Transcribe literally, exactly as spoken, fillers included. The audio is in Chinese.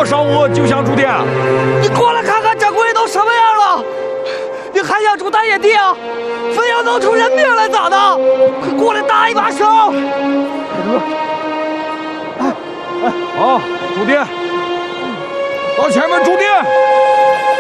我上午就想住店。 你过来看看这鬼都什么样了？你还想住大野地啊？非要弄出人命来咋的？快过来搭一把手！ 哎哎，好，住店，到前面住店。